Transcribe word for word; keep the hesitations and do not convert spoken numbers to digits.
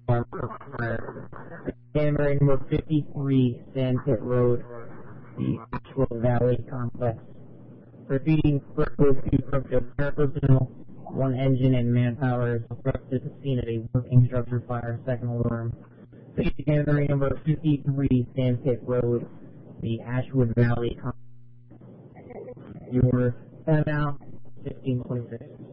January number fifty-three, Sandpit Road, the Asheville Valley Complex. Proceeding further to Brookfield Fire Personnel, one engine and manpower is thrust to the scene of a working structure fire, second alarm. January number fifty-three, Sandpit Road, the Ashwood Valley Complex. Your timeout, fifteen twenty-six.